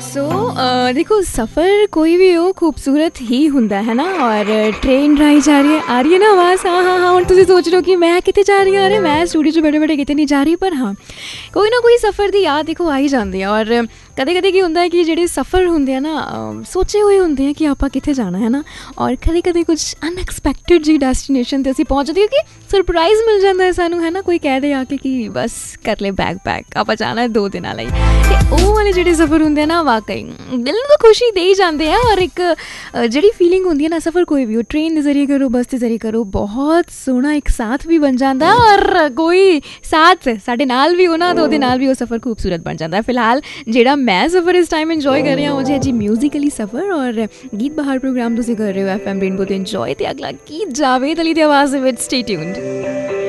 सो देखो सफ़र कोई भी हो खूबसूरत ही ਹੁੰਦਾ है ना। और ट्रेन ड्राई जा रही है, आ रही है ना आवाज़। हाँ हाँ हाँ ਹੁਣ ਤੁਸੀਂ सोच रहे हो कि मैं कितने जा रही हूँ। अरे मैं स्टूडियो 'ਚ ਬੈਠੇ ਬੈਠੇ ਕਿਤੇ ਨਹੀਂ ਜਾ ਰਹੀ, ਪਰ ਹਾਂ ਕੋਈ ਨਾ ਕੋਈ ਸਫ਼ਰ ਦੀ ਯਾਦ ਦੇਖੋ ਆ ਹੀ ਜਾਂਦੀ ਆ। ਔਰ ਕਦੇ ਕਦੇ ਕੀ ਹੁੰਦਾ ਹੈ ਕਿ ਜਿਹੜੇ ਸਫ਼ਰ ਹੁੰਦੇ ਆ ਨਾ ਸੋਚੇ ਹੋਏ ਹੁੰਦੇ ਆ ਕਿ ਆਪਾਂ ਕਿੱਥੇ ਜਾਣਾ ਹੈ ਨਾ। ਔਰ ਕਦੇ ਕਦੇ ਕੁਝ ਅਨਐਕਸਪੈਕਟਡ ਜੀ ਡੈਸਟੀਨੇਸ਼ਨ 'ਤੇ ਅਸੀਂ ਪਹੁੰਚ ਜਾਂਦੇ ਕਿਉਂਕਿ ਸਰਪ੍ਰਾਈਜ਼ ਮਿਲ ਜਾਂਦਾ ਹੈ ਸਾਨੂੰ ਹੈ ਨਾ। ਕੋਈ ਕਹਿ ਦੇ ਆ ਕੇ ਕਿ ਬਸ ਕਰ ਲੈ ਬੈਗ ਪੈਕ, ਆਪਾਂ ਜਾਣਾ 2 ਦਿਨਾਂ ਲਈ। ਅਤੇ ਉਹ ਵਾਲੇ ਜਿਹੜੇ ਸਫ਼ਰ ਹੁੰਦੇ ਆ ਨਾ ਵਾਕਈ ਦਿਲ ਨੂੰ ਤਾਂ ਖੁਸ਼ੀ ਦੇ ਹੀ ਜਾਂਦੇ ਆ। ਔਰ ਇੱਕ ਜਿਹੜੀ ਫੀਲਿੰਗ ਹੁੰਦੀ ਹੈ ਨਾ ਸਫ਼ਰ ਕੋਈ ਵੀ ਹੋ, ਟ੍ਰੇਨ ਦੇ ਜ਼ਰੀਏ ਕਰੋ, ਬੱਸ ਦੇ ਜ਼ਰੀਏ ਕਰੋ, ਬਹੁਤ ਸੋਹਣਾ ਇੱਕ ਸਾਥ ਵੀ ਬਣ ਜਾਂਦਾ। ਔਰ ਕੋਈ ਸਾਥ ਸਾਡੇ ਨਾਲ ਵੀ ਹੋਣਾ ਤਾਂ ਉਹਦੇ ਨਾਲ ਵੀ ਉਹ ਸਫ਼ਰ ਖੂਬਸੂਰਤ ਬਣ ਜਾਂਦਾ। ਫਿਲਹਾਲ ਜਿਹੜਾ ਮੈਂ ਸਫ਼ਰ ਇਸ ਟਾਈਮ ਇੰਜੋਏ ਕਰ ਰਹੀ ਹਾਂ ਉਹ ਜੀ ਮਿਊਜ਼ੀਕਲੀ ਸਫ਼ਰ। ਔਰ ਗੀਤ ਬਹਾਰ ਪ੍ਰੋਗਰਾਮ ਤੁਸੀਂ ਕਰ ਰਹੇ ਹੋ FM ਰੇਨਬੋ 'ਤੇ ਇੰਜੋਏ। ਅਤੇ ਅਗਲਾ ਗੀਤ ਜਾਵੇਦ ਅਲੀ ਦੀ ਆਵਾਜ਼ ਦੇ ਵਿੱਚ ਸਟੇ ਟਿਊਨਡ।